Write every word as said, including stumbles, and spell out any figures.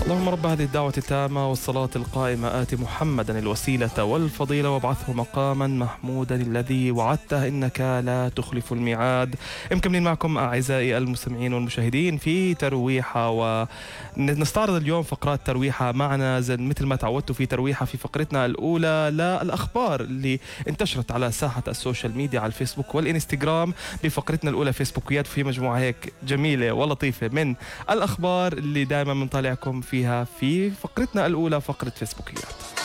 اللهم رب هذه الدعوة التامة والصلاة القائمة آت محمدا الوسيلة والفضيلة وابعثه مقاما محمودا الذي وعدته إنك لا تخلف الميعاد. مكملين معكم أعزائي المستمعين والمشاهدين في ترويحة، ونستعرض اليوم فقرات ترويحة معنا زي مثل ما تعودتوا في ترويحة في فقرتنا الأولى للأخبار اللي انتشرت على ساحة السوشيال ميديا على الفيسبوك والإنستغرام. بفقرتنا الأولى فيسبوكيات، في مجموعة هيك جميلة ولطيفة من الأخبار اللي دائما بنطالعكم فيها في فقرتنا الأولى، فقرة فيسبوكيات.